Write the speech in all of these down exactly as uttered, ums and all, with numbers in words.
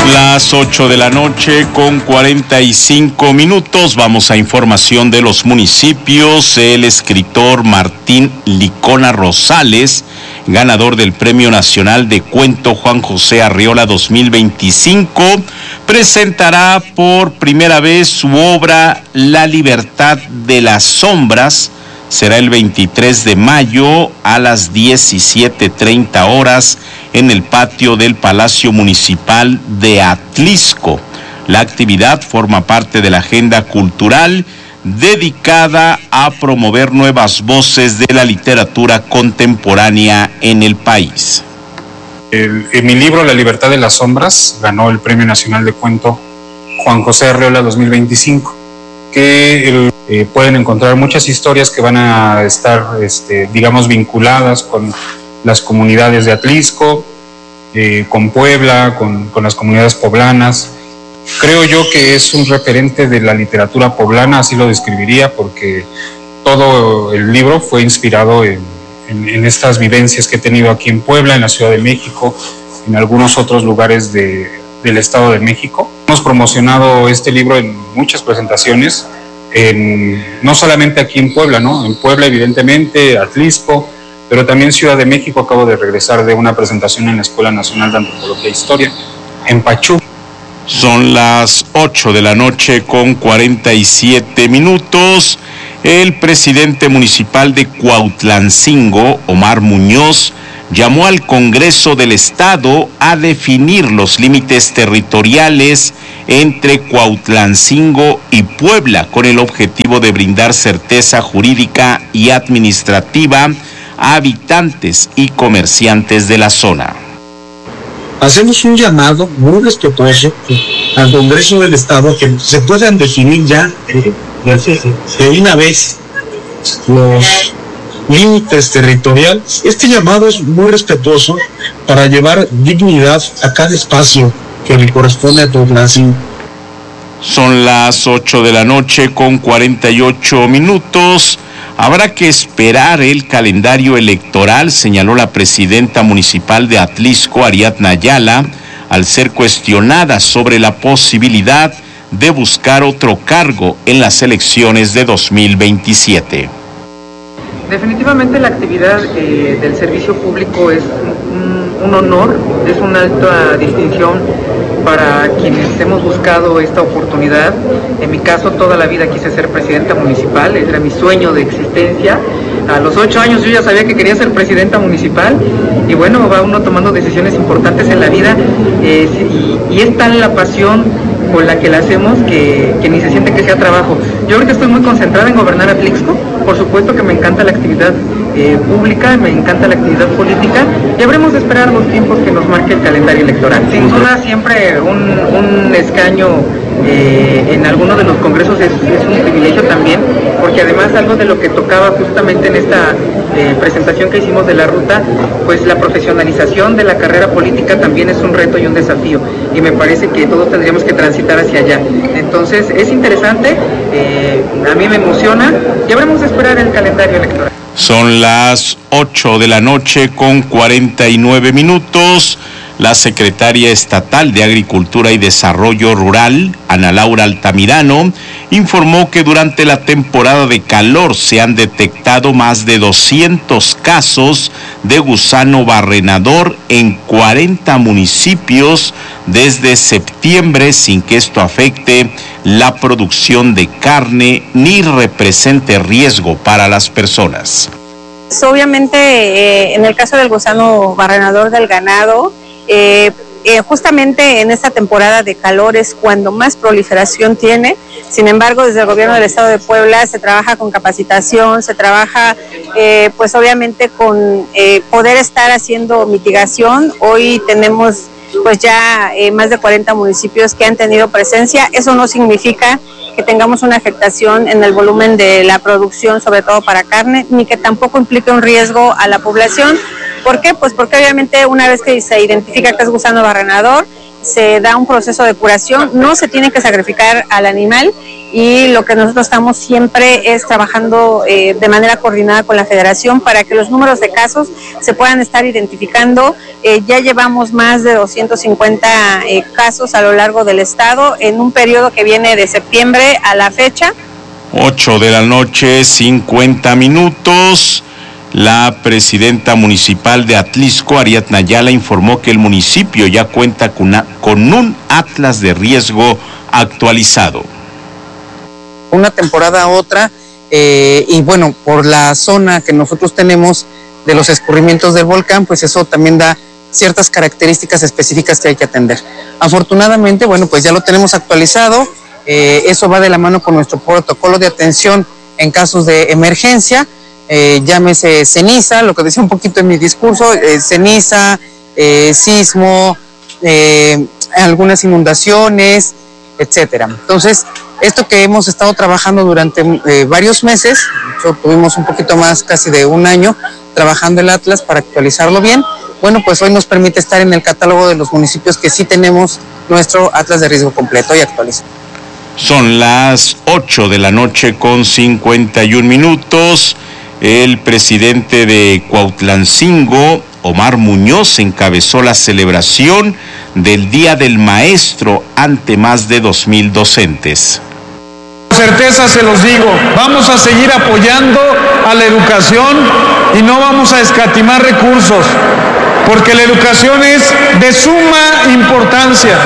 Las ocho de la noche con cuarenta y cinco minutos. Vamos a información de los municipios. El escritor Martín Licona Rosales, ganador del Premio Nacional de Cuento Juan José Arriola dos mil veinticinco, presentará por primera vez su obra La Libertad de las Sombras. Será el veintitrés de mayo a las diecisiete treinta horas en el patio del Palacio Municipal de Atlisco. La actividad forma parte de la agenda cultural dedicada a promover nuevas voces de la literatura contemporánea en el país. El, en mi libro La Libertad de las Sombras ganó el Premio Nacional de Cuento Juan José Arriola dos mil veinticinco, que el, eh, pueden encontrar muchas historias que van a estar, este, digamos, vinculadas con las comunidades de Atlisco, eh, con Puebla, con, con las comunidades poblanas. Creo yo que es un referente de la literatura poblana, así lo describiría, porque todo el libro fue inspirado en, en, en estas vivencias que he tenido aquí en Puebla, en la Ciudad de México, en algunos otros lugares de, del Estado de México. Hemos promocionado este libro en muchas presentaciones, en, no solamente aquí en Puebla, ¿no? En Puebla, evidentemente, Atlisco, pero también Ciudad de México. Acabo de regresar de una presentación en la Escuela Nacional de Antropología e Historia, en Pachuca. Son las ocho de la noche con cuarenta y siete minutos. El presidente municipal de Cuautlancingo, Omar Muñoz, llamó al Congreso del Estado a definir los límites territoriales entre Cuautlancingo y Puebla, con el objetivo de brindar certeza jurídica y administrativa a habitantes y comerciantes de la zona. Hacemos un llamado muy respetuoso al Congreso del Estado que se puedan definir ya eh, de una vez los límites territoriales. Este llamado es muy respetuoso para llevar dignidad a cada espacio que le corresponde a Cuautlancingo. Son las ocho de la noche con cuarenta y ocho minutos. Habrá que esperar el calendario electoral, señaló la presidenta municipal de Atlisco, Ariadna Ayala, al ser cuestionada sobre la posibilidad de buscar otro cargo en las elecciones de dos mil veintisiete. Definitivamente la actividad eh, del servicio público es un, un honor, es una alta distinción para quienes hemos buscado esta oportunidad. En mi caso, toda la vida quise ser presidenta municipal, era mi sueño de existencia. A los ocho años yo ya sabía que quería ser presidenta municipal y bueno, va uno tomando decisiones importantes en la vida eh, y, y es tal la pasión con la que la hacemos que, que ni se siente que sea trabajo. Yo ahorita estoy muy concentrada en gobernar Atlisco, por supuesto que me encanta la actividad eh, pública, me encanta la actividad política y habremos de esperar los tiempos que nos marque el calendario electoral. Sin duda siempre un, un escaño eh, en alguno de los congresos es, es un privilegio también, porque además algo de lo que tocaba justamente en esta eh, presentación que hicimos de la ruta, pues la profesionalización de la carrera política también es un reto y un desafío y me parece que todos tendríamos que transitar hacia allá. Entonces es interesante, eh, a mí me emociona y habremos de esperar el calendario electoral. Son las ocho de la noche con cuarenta y nueve minutos. La secretaria estatal de Agricultura y Desarrollo Rural, Ana Laura Altamirano, informó que durante la temporada de calor se han detectado más de doscientos casos de gusano barrenador en cuarenta municipios desde septiembre, sin que esto afecte la producción de carne ni represente riesgo para las personas. Obviamente, eh, en el caso del gusano barrenador del ganado, Eh, eh, justamente en esta temporada de calor es cuando más proliferación tiene. Sin embargo, desde el gobierno del Estado de Puebla se trabaja con capacitación, se trabaja eh, pues obviamente con eh, poder estar haciendo mitigación. Hoy tenemos pues ya eh, más de cuarenta municipios que han tenido presencia. Eso no significa que tengamos una afectación en el volumen de la producción, sobre todo para carne, ni que tampoco implique un riesgo a la población. ¿Por qué? Pues porque obviamente una vez que se identifica que es gusano barrenador, se da un proceso de curación, no se tiene que sacrificar al animal, y lo que nosotros estamos siempre es trabajando eh, de manera coordinada con la Federación para que los números de casos se puedan estar identificando. Eh, ya llevamos más de doscientos cincuenta eh, casos a lo largo del estado en un periodo que viene de septiembre a la fecha. ocho de la noche, cincuenta minutos. La presidenta municipal de Atlixco, Ariadna Ayala, informó que el municipio ya cuenta con, una, con un atlas de riesgo actualizado. Una temporada a otra, eh, y bueno, por la zona que nosotros tenemos de los escurrimientos del volcán, pues eso también da ciertas características específicas que hay que atender. Afortunadamente, bueno, pues ya lo tenemos actualizado, eh, eso va de la mano con nuestro protocolo de atención en casos de emergencia, eh, llámese ceniza, lo que decía un poquito en mi discurso, eh, ceniza, eh, sismo, eh, algunas inundaciones, etcétera. Entonces, esto que hemos estado trabajando durante eh, varios meses, tuvimos un poquito más, casi de un año, trabajando el Atlas para actualizarlo bien, bueno, pues hoy nos permite estar en el catálogo de los municipios que sí tenemos nuestro Atlas de riesgo completo y actualizado. Son las ocho de la noche con cincuenta y un minutos. El presidente de Cuautlancingo, Omar Muñoz, encabezó la celebración del Día del Maestro ante más de dos mil docentes. Con certeza se los digo, vamos a seguir apoyando a la educación y no vamos a escatimar recursos, porque la educación es de suma importancia.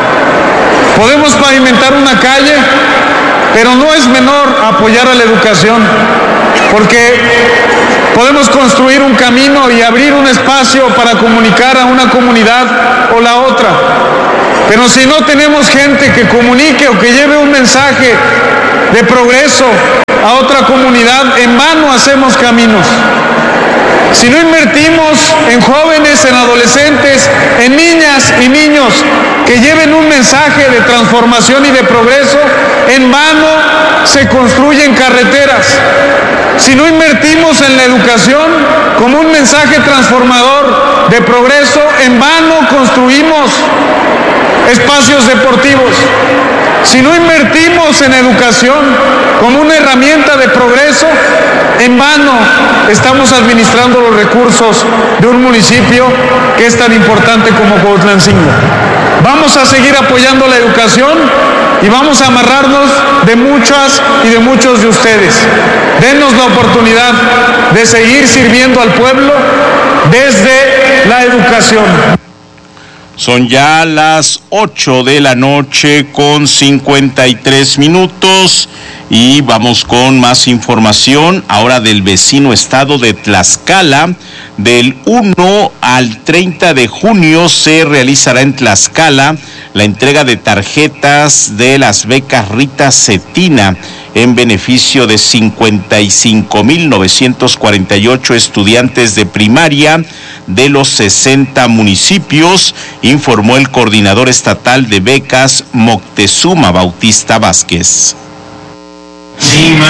Podemos pavimentar una calle, pero no es menor apoyar a la educación, porque podemos construir un camino y abrir un espacio para comunicar a una comunidad o la otra. Pero si no tenemos gente que comunique o que lleve un mensaje de progreso a otra comunidad, en vano hacemos caminos. Si no invertimos en jóvenes, en adolescentes, en niñas y niños que lleven un mensaje de transformación y de progreso, en vano se construyen carreteras. Si no invertimos en la educación como un mensaje transformador de progreso, en vano construimos espacios deportivos. Si no invertimos en educación como una herramienta de progreso, en vano estamos administrando los recursos de un municipio que es tan importante como Cuautlancingo. Vamos a seguir apoyando la educación y vamos a amarrarnos de muchas y de muchos de ustedes. Denos la oportunidad de seguir sirviendo al pueblo desde la educación. Son ya las ocho de la noche con cincuenta y tres minutos y vamos con más información ahora del vecino estado de Tlaxcala. Del uno al treinta de junio se realizará en Tlaxcala la entrega de tarjetas de las becas Rita Cetina en beneficio de cincuenta y cinco mil novecientos cuarenta y ocho estudiantes de primaria de los sesenta municipios, informó el coordinador estatal de becas Moctezuma Bautista Vázquez. CIMA,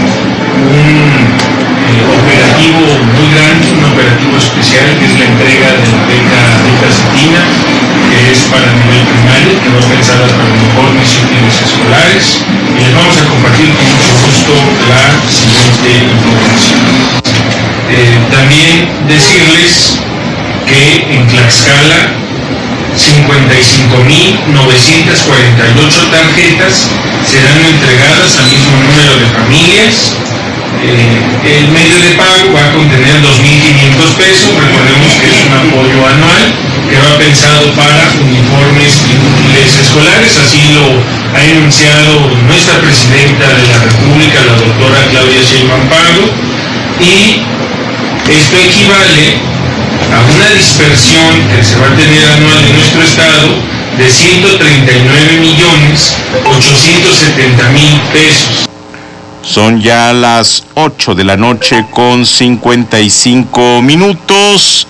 un eh, operativo muy grande, un operativo especial que es la entrega de la beca Rita Cetina, que es para nivel primario, que va pensada para uniformes y útiles escolares, y les vamos a compartir con mucho gusto la siguiente información. Eh, también decirles que en Tlaxcala cincuenta y cinco mil novecientas cuarenta y ocho tarjetas serán entregadas al mismo número de familias. Eh, el medio de pago va a contener dos mil quinientos pesos, recordemos que es un apoyo anual que va pensado para uniformes y útiles escolares, así lo ha enunciado nuestra presidenta de la República, la doctora Claudia Sheinbaum Pardo, y esto equivale a una dispersión que se va a tener anual en nuestro estado de ciento treinta y nueve millones ochocientos setenta mil pesos. Son ya las ocho de la noche con cincuenta y cinco minutos.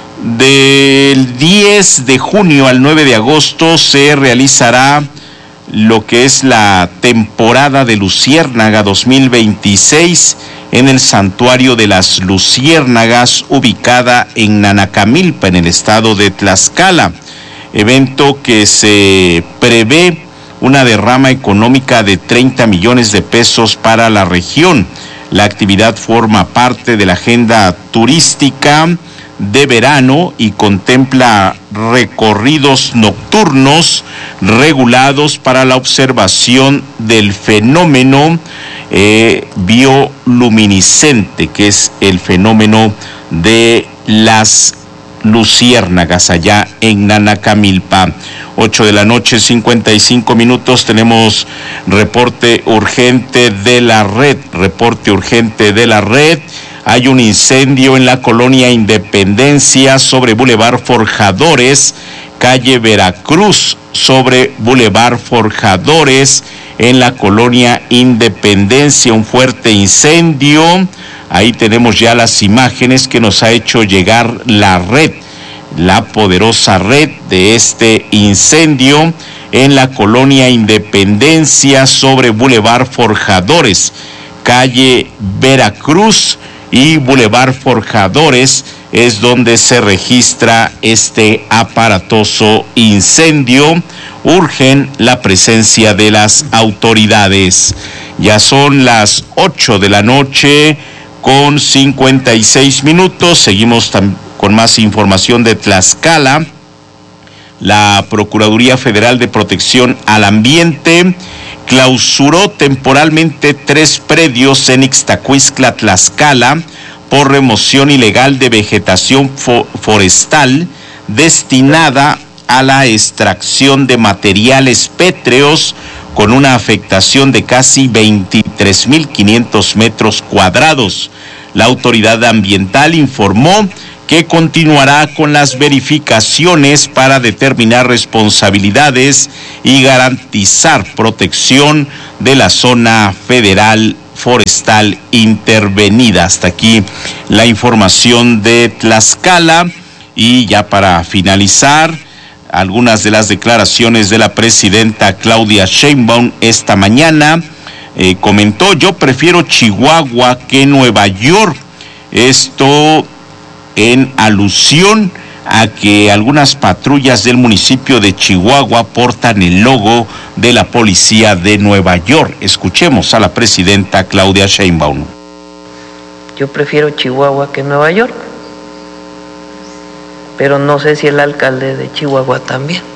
Del diez de junio al nueve de agosto se realizará lo que es la temporada de Luciérnaga dos mil veintiséis en el Santuario de las Luciérnagas, ubicada en Nanacamilpa, en el estado de Tlaxcala. evento que se prevé una derrama económica de treinta millones de pesos para la región. La actividad forma parte de la agenda turística de verano y contempla recorridos nocturnos regulados para la observación del fenómeno eh, bioluminiscente, que es el fenómeno de las luciérnagas allá en Nanacamilpa. ocho de la noche, cincuenta y cinco minutos, tenemos reporte urgente de la red, reporte urgente de la red. Hay un incendio en la colonia Independencia sobre Boulevard Forjadores, calle Veracruz, sobre Boulevard Forjadores, en la colonia Independencia, un fuerte incendio. Ahí tenemos ya las imágenes que nos ha hecho llegar la red, la poderosa red de este incendio en la colonia Independencia sobre Boulevard Forjadores, calle Veracruz y Boulevard Forjadores es donde se registra este aparatoso incendio. Urgen la presencia de las autoridades. Ya son las ocho de la noche con cincuenta y seis minutos. Seguimos tam- con más información de Tlaxcala. La Procuraduría Federal de Protección al Ambiente clausuró temporalmente tres predios en Ixtacuistla, Tlaxcala, por remoción ilegal de vegetación fo- forestal destinada a la extracción de materiales pétreos, con una afectación de casi veintitrés mil quinientos metros cuadrados. La autoridad ambiental informó que continuará con las verificaciones para determinar responsabilidades y garantizar protección de la zona federal forestal intervenida. Hasta aquí la información de Tlaxcala. Y ya para finalizar, algunas de las declaraciones de la presidenta Claudia Sheinbaum esta mañana. Eh, comentó: yo prefiero Chihuahua que Nueva York. Esto en alusión a que algunas patrullas del municipio de Chihuahua portan el logo de la policía de Nueva York. Escuchemos a la presidenta Claudia Sheinbaum. Yo prefiero Chihuahua que Nueva York, pero no sé si el alcalde de Chihuahua también.